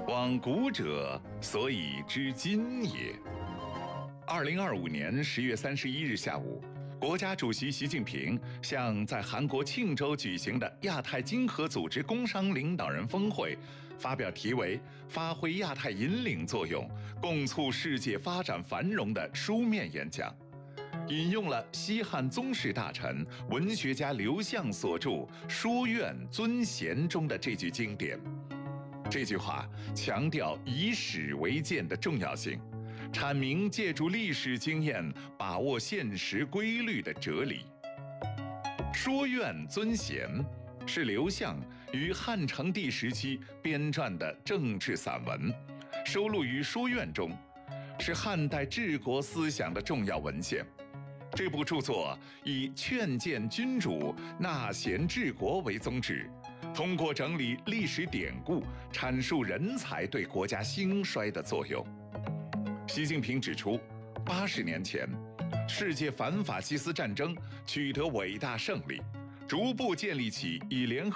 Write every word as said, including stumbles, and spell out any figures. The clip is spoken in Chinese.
往古者，所以知今也。二零二五年十月三十一日下午，国家主席习近平向在韩国庆州举行的亚太经合组织工商领导人峰会发表题为“发挥亚太引领作用，共促世界发展繁荣”的书面演讲，引用了西汉宗室大臣、文学家刘向所著《书院尊贤》中的这句经典。这句话强调以史为鉴的重要性，阐明借助历史经验把握现实规律的哲理。《书院尊贤》是刘向于汉成帝时期编撰的政治散文，收录于《书院》中，是汉代治国思想的重要文献。这部著作以劝谏君主、纳贤治国为宗旨，通过整理历史典故，阐述人才对国家兴衰的作用。习近平指出，八十年前，世界反法西斯战争取得伟大胜利，逐步建立起以联合